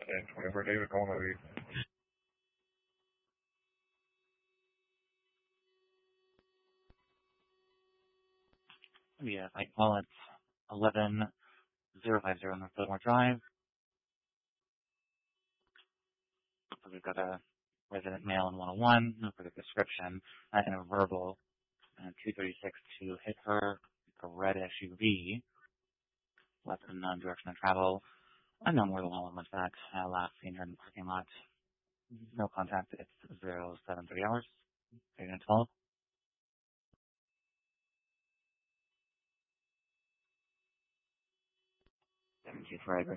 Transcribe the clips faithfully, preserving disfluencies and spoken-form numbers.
and twenty-four David calling over. Yeah, I call it eleven zero five zero North Biltmore Drive. So we've got a resident male in one oh one, no further description, uh, and a verbal, uh, two thirty-six to hit her, a red S U V, left in uh, direction of travel. I know more than one with that. Uh, last seen her in the parking lot. No contact. It's zero seven three hours. Eight and twelve. Seven two forever.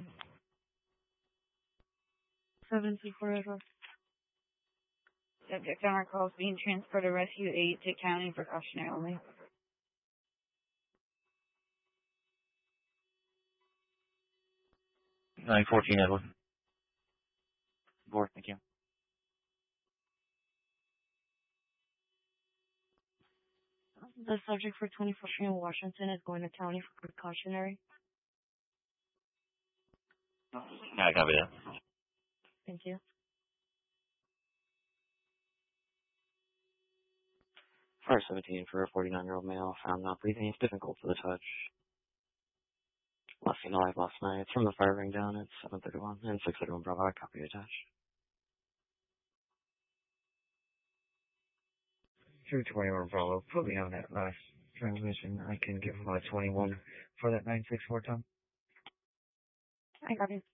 Seven two forever. Subject on our calls being transferred to Rescue eight to County precautionary only. Nine fourteen Edward. Board, thank you. The subject for twenty-four Street in Washington is going to county for precautionary. Yeah, I copy that. Thank you. Fire seventeen for a forty-nine-year-old male found not breathing. It's difficult to the touch. Last seen alive last night. From the fire ring down at seven thirty-one and six thirty-one Bravo. I copy attached. two twenty-one Bravo, put me on that last transmission. I can give him a twenty-one for that nine six four ton. I copy.